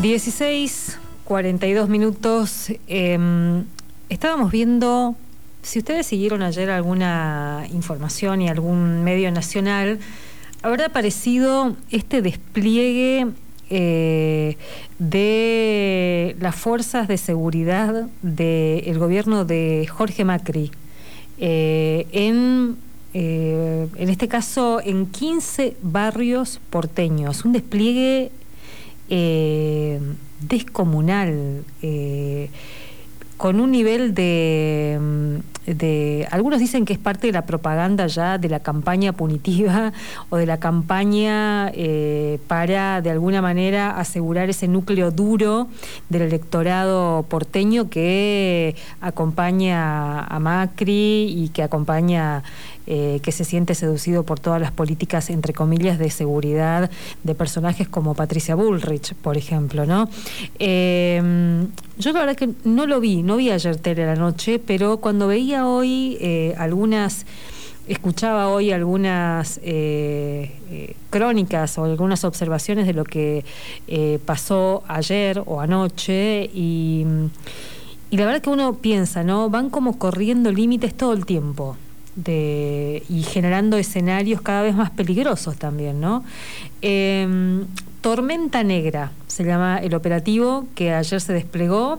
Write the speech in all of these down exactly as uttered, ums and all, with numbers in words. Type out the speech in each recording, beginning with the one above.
dieciséis cuarenta y dos minutos. Eh, estábamos viendo, si ustedes siguieron ayer alguna información y algún medio nacional, habrá aparecido este despliegue eh, de las fuerzas de seguridad del gobierno de Jorge Macri, eh, en, eh, en este caso en quince barrios porteños, un despliegue Eh, descomunal, eh, con un nivel de, de... Algunos dicen que es parte de la propaganda ya de la campaña punitiva o de la campaña eh, para, de alguna manera, asegurar ese núcleo duro del electorado porteño que acompaña a Macri y que acompaña... Eh, que se siente seducido por todas las políticas, entre comillas, de seguridad de personajes como Patricia Bullrich, por ejemplo, ¿no? Eh, yo la verdad que no lo vi, no vi ayer tele a la noche, pero cuando veía hoy eh, algunas... escuchaba hoy algunas eh, eh, crónicas o algunas observaciones de lo que eh, pasó ayer o anoche y, y la verdad que uno piensa, ¿no? Van como corriendo límites todo el tiempo. De, y generando escenarios cada vez más peligrosos también, ¿no? Eh, Tormenta Negra se llama el operativo que ayer se desplegó.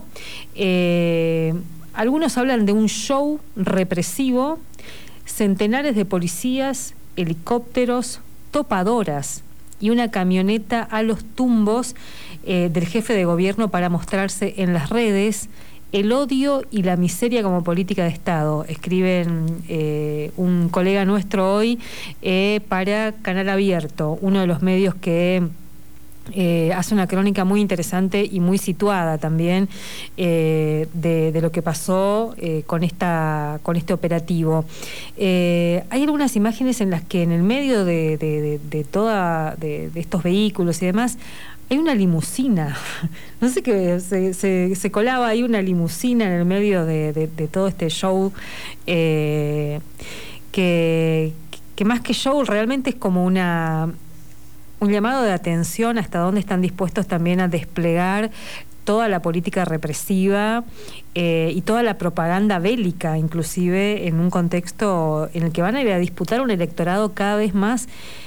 Eh, algunos hablan de un show represivo, centenares de policías, helicópteros, topadoras y una camioneta a los tumbos eh, del jefe de gobierno para mostrarse en las redes. El odio y la miseria como política de Estado, escriben eh, un colega nuestro hoy eh, para Canal Abierto, uno de los medios que eh, hace una crónica muy interesante y muy situada también eh, de, de lo que pasó eh, con, esta, con este operativo. Eh, hay algunas imágenes en las que en el medio de, de, de, de, toda, de, de estos vehículos y demás, hay una limusina, no sé qué, se, se, se colaba ahí una limusina en el medio de, de, de todo este show, eh, que, que más que show realmente es como una un llamado de atención hasta dónde están dispuestos también a desplegar toda la política represiva eh, y toda la propaganda bélica, inclusive en un contexto en el que van a ir a disputar un electorado cada vez más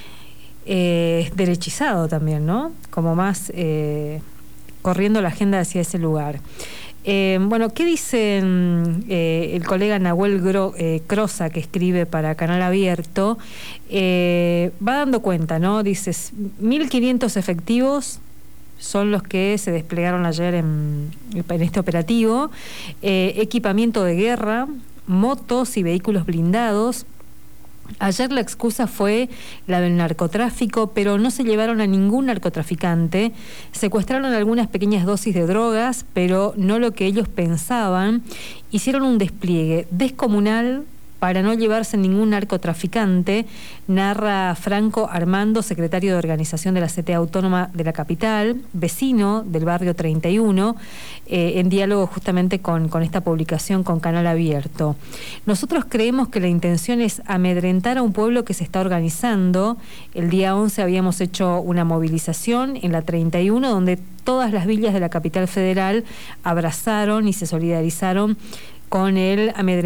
Eh, derechizado también, ¿no? Como más eh, corriendo la agenda hacia ese lugar. Eh, bueno, ¿qué dice eh, el colega Nahuel Gro, eh, Crosa, que escribe para Canal Abierto? Eh, va dando cuenta, ¿no? Dice, mil quinientos efectivos son los que se desplegaron ayer en, en este operativo, eh, equipamiento de guerra, motos y vehículos blindados. Ayer la excusa fue la del narcotráfico, pero no se llevaron a ningún narcotraficante. Secuestraron algunas pequeñas dosis de drogas, pero no lo que ellos pensaban. Hicieron un despliegue descomunal para no llevarse ningún narcotraficante, narra Franco Armando, secretario de organización de la C T Autónoma de la capital, vecino del barrio treinta y uno, eh, en diálogo justamente con, con esta publicación con Canal Abierto. Nosotros creemos que la intención es amedrentar a un pueblo que se está organizando. El día once habíamos hecho una movilización en la treinta y uno, donde todas las villas de la capital federal abrazaron y se solidarizaron con el amedrentamiento